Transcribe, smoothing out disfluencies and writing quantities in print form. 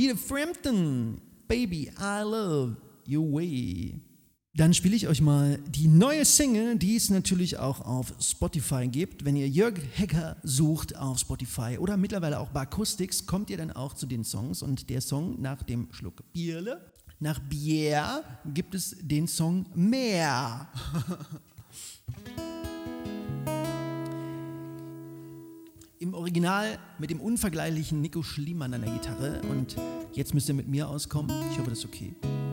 Peter Frampton, Baby, I Love Your Way. Dann spiele ich euch mal die neue Single, die es natürlich auch auf Spotify gibt. Wenn ihr Jörg Hecker sucht auf Spotify oder mittlerweile auch Barkustics, kommt ihr dann auch zu den Songs. Und der Song nach dem Schluck Bierle, nach Bier, gibt es den Song Meer. Im Original mit dem unvergleichlichen Nico Schliemann an der Gitarre. Und jetzt müsst ihr mit mir auskommen. Ich hoffe, das ist okay.